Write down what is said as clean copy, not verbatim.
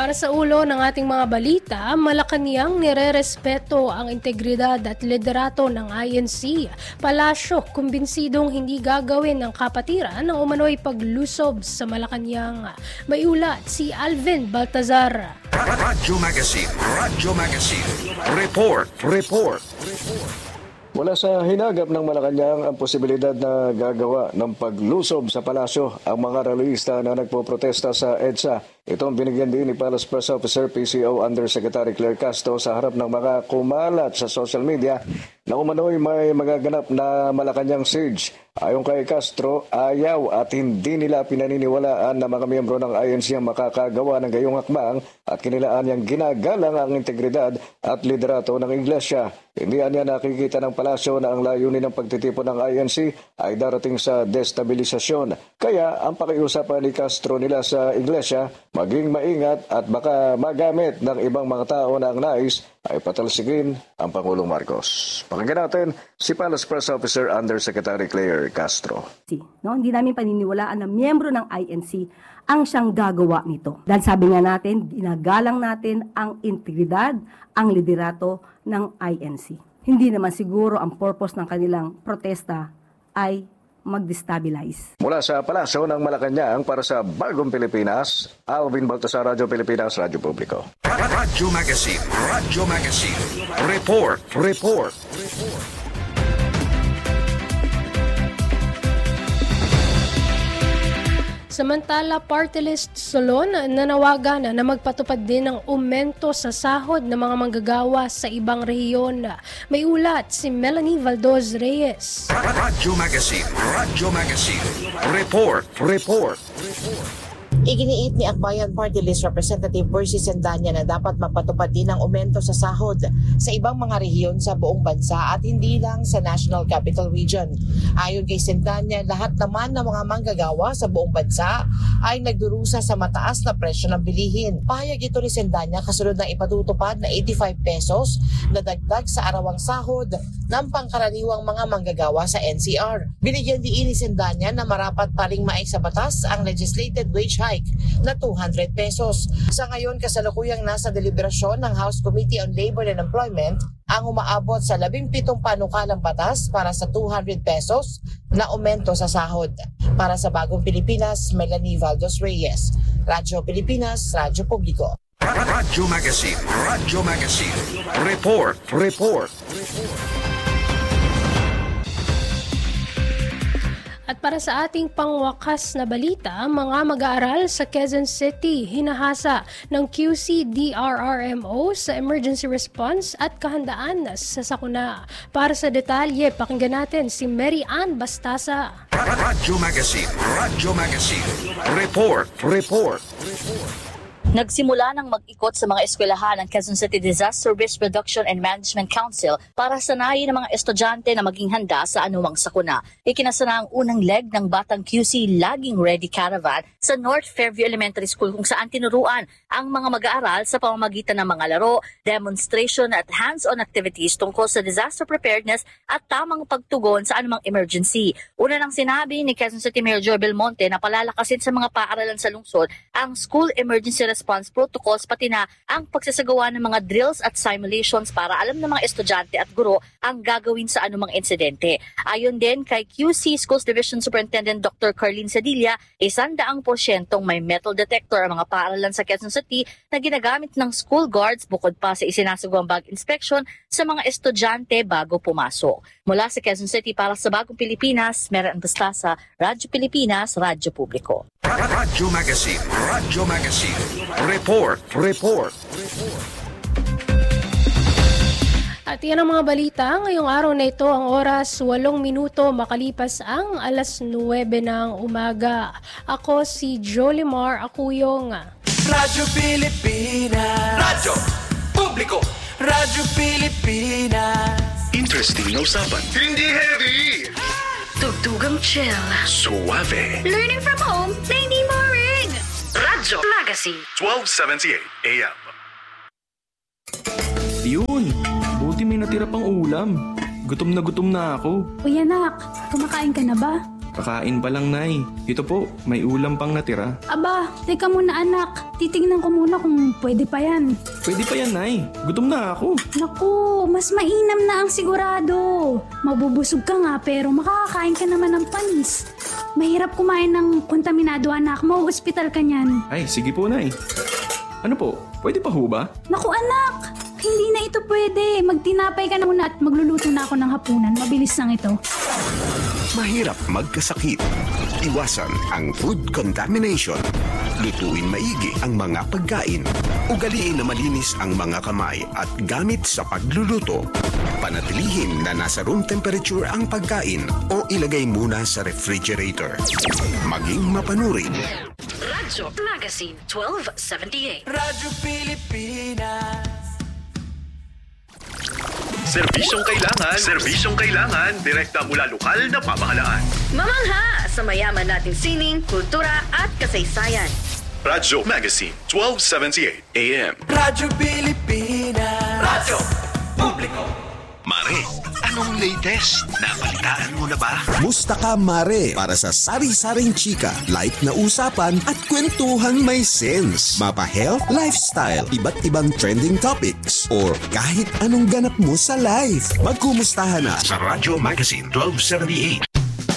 Para sa ulo ng ating mga balita, Malacanang nirerespeto ang integridad at liderato ng INC. Palasyo, kumbinsidong hindi gagawin ng kapatiran ng umano'y paglusob sa Malacanang. May ulat si Alvin Baltazar. Radyo Magazine. Report. Mula sa hinagap ng Malacanang ang posibilidad na gagawa ng paglusob sa palasyo ang mga rallyista na nagpoprotesta sa EDSA. Ito ang binigyan din ni Palace Press Officer PCO Undersecretary Claire Castro sa harap ng mga kumalat sa social media na umano'y may magaganap na Malacanang siege. Ayon kay Castro, ayaw at hindi nila pinaniniwalaan na mga miyembro ng INC ang makakagawa ng gayong hakbang at kinilaan niyang ginagalang ang integridad at liderato ng Iglesia. Hindi niya nakikita ng palasyo na ang layunin ng pagtitipon ng INC ay darating sa destabilisasyon. Kaya ang pakiusapan ni Castro nila sa Iglesia, maging maingat at baka magamit ng ibang mga tao na ang nais ay patalsigin ang Pangulong Marcos. Pakinggan natin si Palace Press Officer Undersecretary Claire Castro. Hindi namin paniniwalaan na miyembro ng INC ang siyang gagawa nito. Dahil sabi nga natin, ginagalang natin ang integridad, ang liderato ng INC. Hindi naman siguro ang purpose ng kanilang protesta ay mag-destabilize. Mula sa Palasyo ng Malacanang para sa Bagong Pilipinas, Alvin Baltasar, Radyo Pilipinas, Radyo Publiko. Radyo Magazine. Report. Samantala, Party List Solon nanawagan na magpatupad din ng aumento sa sahod ng mga manggagawa sa ibang rehiyon. May ulat si Melanie Valdoz Reyes. Radyo Magazine. Report. Iginiit ni Akbayan Party List Representative Percy Sendanya na dapat magpatupad din ng aumento sa sahod sa ibang mga rehiyon sa buong bansa at hindi lang sa National Capital Region. Ayon kay Sendanya, lahat naman ng mga manggagawa sa buong bansa ay nagdurusa sa mataas na presyo ng bilihin. Pahayag ito ni Sendanya kasunod ng ipatutupad na 85 pesos na dagdag sa arawang sahod ng pangkaraniwang mga manggagawa sa NCR. Binigyan din ni Sendanya na marapat pa ring maik sa batas ang legislated wage hike na 200 pesos. Sa ngayon, kasalukuyang nasa deliberasyon ng House Committee on Labor and Employment ang umaabot sa 17 panukalang batas para sa 200 pesos na aumento sa sahod. Para sa Bagong Pilipinas, Melanie Valdoz Reyes, Radyo Pilipinas, Radyo Publiko. Radyo Magazine. Report. At para sa ating pangwakas na balita, mga mag-aaral sa Quezon City hinahasa ng QC-DRRMO sa emergency response at kahandaan sa sakuna. Para sa detalye, pakinggan natin si Mary Ann Bastasa. Radyo Magazine. Report. Nagsimula ng mag-ikot sa mga eskwelahan ng Quezon City Disaster Risk Reduction and Management Council para sanayin ng mga estudyante na maging handa sa anumang sakuna. Ikinasana ang unang leg ng Batang QC Laging Ready Caravan sa North Fairview Elementary School kung saan tinuruan ang mga mag-aaral sa pamamagitan ng mga laro, demonstration at hands-on activities tungkol sa disaster preparedness at tamang pagtugon sa anumang emergency. Una nang sinabi ni Quezon City Mayor Joy Belmonte na palalakasin sa mga paaralan sa lungsod ang school emergency response protocols pati na ang pagsasagawa ng mga drills at simulations para alam ng mga estudyante at guro ang gagawin sa anumang insidente. Ayon din kay QC Schools Division Superintendent Dr. Carlene Sedilla, 100% may metal detector ang mga paaralan sa Quezon City na ginagamit ng school guards bukod pa sa isinasagawang bag inspection sa mga estudyante bago pumasok. Mula sa Quezon City para sa Bagong Pilipinas, Mary Ann Bastasa, Radyo Pilipinas, Radyo Publiko. Radyo Magazine. Report. At yan ang mga balita. Ngayong araw na ito, ang oras 8 minuto makalipas ang alas 9 ng umaga. Ako si Jolimar Acuyong. Radyo Pilipinas. Radyo Publiko. Radyo Pilipinas. Interesting na usapan. Hindi heavy. Tugtugang chill. Suave. Learning from home na hindi boring. Radyo Magazine. 1278 AM. Yun, buti may natira pang ulam. Gutom na ako. Uy anak, kumakain ka na ba? Kakain pa lang, Nay. Ito po, may ulam pang natira. Aba, teka muna anak. Titignan ko muna kung pwede pa yan. Pwede pa yan, Nay. Gutom na ako. Naku, mas mainam na ang sigurado. Mabubusog ka nga pero makakakain ka naman ng panis. Mahirap kumain ng kontaminado anak. Mau-hospital ka niyan. Ay, sige po, Nay. Ano po, pwede pa ho ba? Naku anak, hindi na ito pwede. Magtinapay ka na muna at magluluto na ako ng hapunan. Mabilis lang ito. Mahirap magkasakit. Iwasan ang food contamination. Lutuin maigi ang mga pagkain. Ugaliin na malinis ang mga kamay at gamit sa pagluluto. Panatilihin na nasa room temperature ang pagkain o ilagay muna sa refrigerator. Maging mapanurin. Radyo Magazine 1278. Radyo Pilipinas. Serbisyong kailangan, direkta mula lokal na pamahalaan. Mamangha sa mayaman nating sining, kultura at kasaysayan. Radyo Magazine 1278 AM. Radyo Pilipinas. Radyo Publiko. Mare, anong latest? Nabalitaan mo na ba? Musta ka, Mare? Para sa sari-saring chika, light na usapan at kwentuhan may sense. Mapa-health, lifestyle, iba't ibang trending topics, or kahit anong ganap mo sa life. Magkumustahan na Sa Radyo Magazine 1278.